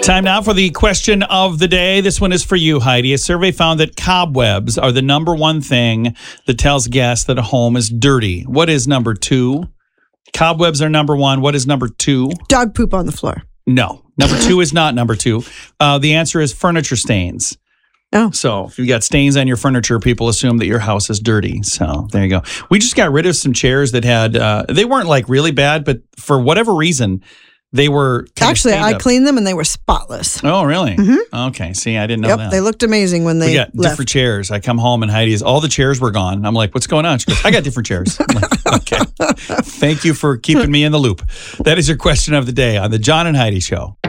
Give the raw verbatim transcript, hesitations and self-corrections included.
Time now for the question of the day. This one is for you, Heidi. A survey found that cobwebs are the number one thing that tells guests that a home is dirty. What is number two? Cobwebs are number one. What is number two? Dog poop on the floor. No. Number two is not number two. Uh, the answer is furniture stains. Oh. So if you got stains on your furniture, people assume that your house is dirty. So there you go. We just got rid of some chairs that had, uh, they weren't like really bad, but for whatever reason, they were kind Actually, of I up. cleaned them and they were spotless. Oh, really? Mm-hmm. Okay. See, I didn't know Yep, that. they looked amazing when they we got left. different chairs. I come home and Heidi's, all the chairs were gone. I'm like, what's going on? She goes, I got different chairs. I'm like, okay. Thank you for keeping me in the loop. That is your question of the day on the John and Heidi Show.